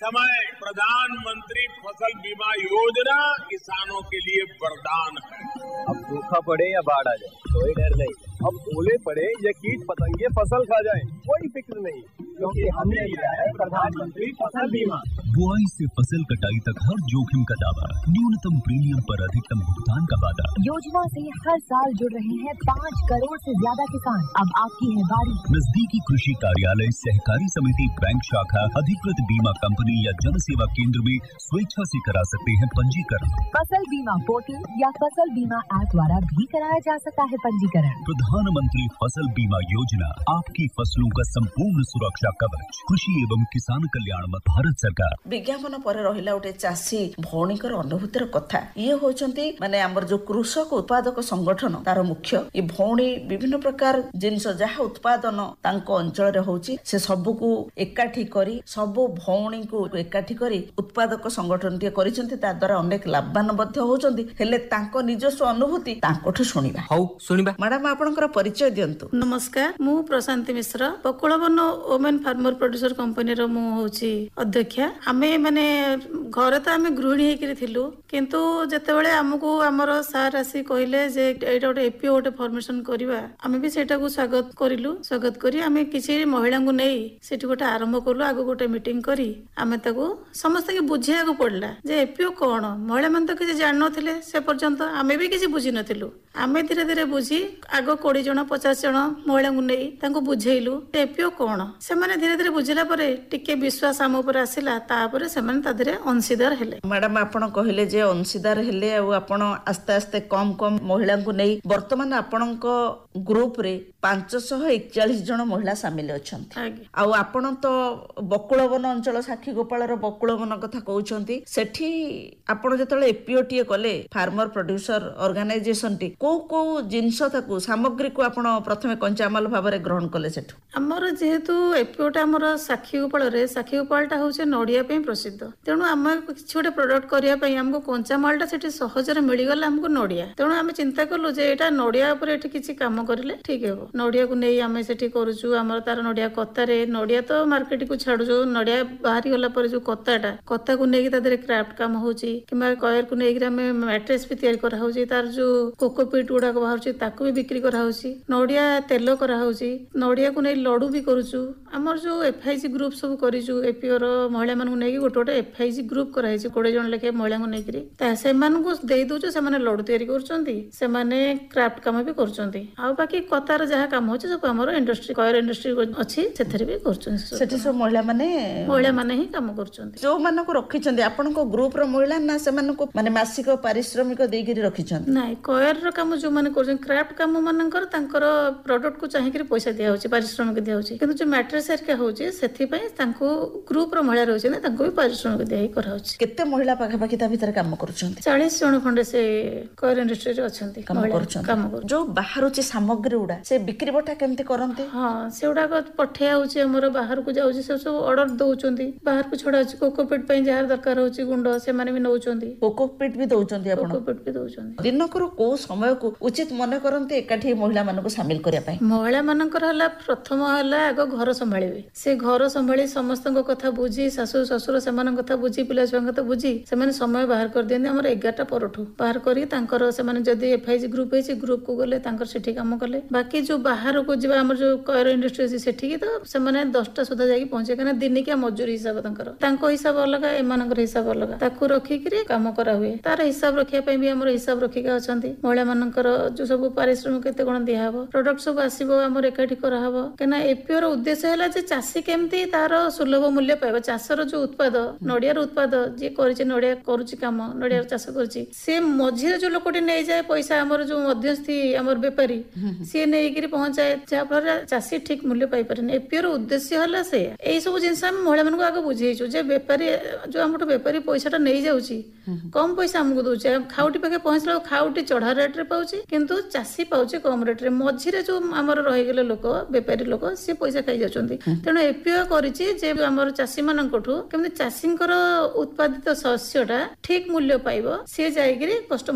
समय प्रधानमंत्री फसल बीमा योजना किसानों के लिए वरदान है। अब सूखा पड़े या बाढ़ आ जाए कोई डर नहीं, अब ओले पड़े या कीट पतंगे फसल खा जाए कोई फिक्र नहीं, क्योंकि हमने लिया है प्रधानमंत्री फसल बीमा। बुआई से फसल कटाई तक हर जोखिम का दावा, न्यूनतम प्रीमियम पर अधिकतम भुगतान का वादा। योजना से हर साल जुड़ रहे हैं 5 करोड़ से ज्यादा किसान। अब आपकी है बारी। नजदीकी कृषि कार्यालय, सहकारी समिति, बैंक शाखा, अधिकृत बीमा कंपनी या जन सेवा केंद्र में स्वेच्छा से करा सकते हैं पंजीकरण। फसल बीमा पोर्टल या फसल बीमा ऐप द्वारा भी कराया जा सकता है पंजीकरण। प्रधानमंत्री फसल बीमा योजना, आपकी फसलों का संपूर्ण सुरक्षा कवच। कृषि एवं किसान कल्याण मंत्रालय, भारत सरकार। विज्ञापन पर रहिला उठे चाषी भौणीकर अनुभूतिर कथा ये होचंती माने हमर जो कृषक उत्पादक संगठन तार मुख्य ये भौणी विभिन्न प्रकार जिनस जहा उत्पादन तांको अंचल रे होची से सब को एकाठी करी सब भौणी को एकाठी करी उत्पादक संगठन टे करिसंती ता द्वारा अनेक लाभवान बद्ध होचंती हेले तांको निजस्व अनुभूति तांकोठु सुनिबा। हौ सुनिबा। मैडम आपनकर परिचय दियंतु। नमस्कार, मु प्रशांति मिश्र, Bakulban women farmer producer company रो मु होची अध्यक्षा। आमे माने घरे तो आमे गृहिणी हेकरी थिलु, किंतु जेतेबेले हमकु हमर सार आसी कहिले जे एटा गोटे एपीओ गोटे फॉर्मेशन करिवा, आमे भी सेटा को स्वागत करिलु। स्वागत करी आमे किछि महिला को नै सेठी गोटे आरंभ करलु। आगो गोटे मीटिंग करी आमे ताको समस्त के बुझिया को पड़ला जे एपीओ कोन। महिला मन तो किछि जान नथिले से पर्यंत, आमे भी किछि बुझि नथिलु। आमे धीरे धीरे बुझी आगो 20 जन 50 जन महिला को नै ताको बुझेइलु एपीओ कोन। से माने धीरे धीरे बुझिला परे टिके विश्वास हम ऊपर आसिला, तापरे से माने तादरे अंशीदार हेले। मैडम आपण कहले जे अंशीदार हेले आ आपण आस्ते आस्ते कम कम महिला को नै वर्तमान आपणक ग्रुप रे 541 जन महिला शामिल अछंती। आ आपण तो बकुलवन अंचल साखी गोपाल रो बकुलवन कथा कहउछंती, सेठी आपण जतले एपीओ टी कले फार्मर प्रोड्यूसर ऑर्गेनाइजेशन टी को जिंस ताकू सामग्री को आपण प्रथमे कंचामाल भाव रे ग्रहण कले सेठू। हमर जेहेतु एपीओ टा हमर साखी गोपाल रे, साखी गोपाल टा होचे नडिया पे प्रसिद्ध, तेणु आम किछि गोटे प्रोडक्ट करिया पई हमको कंचामाल टा सेठी सहज रे मिली गला हमको नडिया। तेणु आम चिंता करलु जे एटा नडिया ऊपर एठी किछि काम करिले ठीक हेबो। नडिया को नै आमे सेठी करूछु, हमर तार नडिया कत्ता रे नडिया तो मार्केट को छाडु जो नडिया बाहरी गला पर जो कत्ता को नै ता देरे क्राफ्ट काम होची किबा कयर को नै आमे मैट्रेस भी तैयार करा होची, तार जो कोकोपीट गुडा को बाहरची ताको भी बिक्री करा होची, नडिया तेल करा होची, नडिया को नै लडू भी करूछु। हमर जो एफआईसी ग्रुप सब करिछु एपीओ रो महिला मन को नै गोटे गोटे एफआईसी ग्रुप करा हिची 20 जन लेके महिला को नै करी ता से मान को देई दोछु। से माने लडू तैयारी करचंती, से माने क्राफ्ट काम भी करचंती, आ बाकी कतार जहा काम होची सब हमर इंडस्ट्री कयर इंडस्ट्री अछि सेथरे भी करचंती। सेठी सब महिला माने ही काम करचंती। जो मान को रखिचंती आपन को ग्रुप रो महिला ना से मान को माने मासिक पारिश्रमिक देई गिरी रखिचंती नै। कयर रो काम जो माने करचंती क्राफ्ट काम मानकर तांकर प्रोडक्ट को चाहि के पैसा दिया होची, पारिश्रमिक दिया होची, किंतु जो मैट्रेस के होची सेथि पई तांको ग्रुप रो महिला रहउची ना तांको भी पारिश्रमिक देई करा होची। केते महिला पाखा पाखी ता भीतर काम करचंती? 40 जन खंडे से कयर इंडस्ट्री रे अछंती काम करचंती। जो बाहरची सामग्री उडा से बिक्री बटा केमते करंती? हां सेउडा को पठिया होची हमर बाहर को जाउची, सब ऑर्डर दउचंती बाहर को छोड़ा होची। कोकोपीट पई जहार दरकार होची गुंड से माने भी नउचंती, कोकोपीट भी दउचंती आपण? कोकोपीट भी दउचंती। दिनकर को समय को उचित मने करंती एकाठी महिला मानन को शामिल करिया पई? महिला मानकर हला प्रथम हला आगो घर संभाळिबे, से घर संभाळी समस्त को कथा बुझी सासु ससुर से मान कथा बुझी पिला छुआ कथा बुझी से माने समय बाहर कर दियंती। हमर 11टा परठू बाहर करी तांकर से माने जदी एफआईसी ग्रुप है ग्रुप को गले तांकर सेठी काम कले। बाकी जो बाहर को जिबा हमर जो कयर इंडस्ट्री अछि सेठी की तो से माने 10टा सुधा जाई पहुंचे कना दिनिकिया मजूरी हिसाब तांको हिसाब अलग एमानकर हिसाब अलग ताकू रखी करी काम करा हुए। तार हिसाब रखिया पई भी हमर हिसाब रखिका अछंती। महिला मानकर जो सब पारिश्रमिक केते कोन दिया हबो, प्रोडक्ट सब आसीबो हमर एकाठी करा हबो, केना एपीओ रो उद्देश्य हैला जे चासी केमती तार सुलभ मूल्य पाइबो। चासर जो उत्पाद नडिया रो उत्पाद जे करिचे नडिया करूची काम नडिया चाष करूची से मझिरे जो लोकटी नै जाय पैसा हमर जो मध्यस्थी हमर व्यापारी से नै गिरी पहुंचाए जा पर चासी ठीक मूल्य पाइ परने। एपीओ रो उद्देश्य हला से एई सब जिंस हम महिला मन को आगे बुझेइछु जे व्यापारी जो हमटो व्यापारी पैसाटा नै जाउची कम पैसा हमको दउचे, खाउटी पाके पहुंचला खाउटी चढ़ा रेट रे पाउची किंतु चासी पाउची कम रेट रे। मझिरे जो हमर रहि गेले लोक व्यापारी लोक से पैसा खाइ जाउचंती। तेणु एपीओ करिछि जे हमर चासी माननकठु केमति चासींकर उत्पादित शस्यटा ठीक मूल्य पाइबो से जाइगिरी कस्टमर